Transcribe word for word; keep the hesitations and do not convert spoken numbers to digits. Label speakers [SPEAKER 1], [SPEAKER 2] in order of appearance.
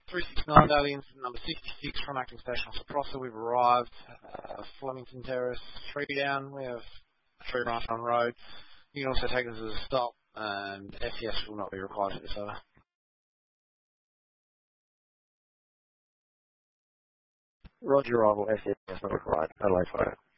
[SPEAKER 1] three six nine Daily Incident number sixty-six from Acting Station Officer Prosser. We've arrived. Uh, Flemington Terrace, tree down. We have a tree branch on road. You can also take us as a stop, and S E S will not be required for this over.
[SPEAKER 2] Roger, arrival, S E S not required. Adelaide photo.